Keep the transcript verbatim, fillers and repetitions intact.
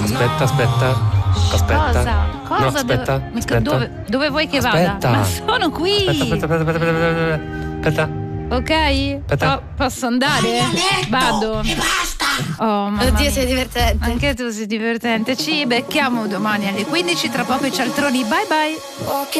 aspetta, aspetta. Aspetta. Cosa? Cosa? No, aspetta, dove, aspetta. Dove, dove vuoi che Aspetta. vada? Ma sono qui. Aspetta, aspetta, aspetta, aspetta, aspetta, aspetta. Ok? Aspetta. Po- posso andare? Vado. E basta. Oh, mamma Oddio, mia. sei divertente. Anche tu sei divertente. Ci becchiamo domani alle quindici. Tra poco i cialtroni. Bye bye.